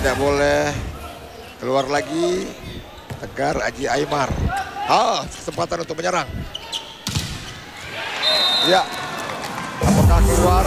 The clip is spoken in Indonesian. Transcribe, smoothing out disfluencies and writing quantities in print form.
Tidak boleh keluar lagi. Tegar Aji Aymar. Kesempatan untuk menyerang. Ya, apakah keluar?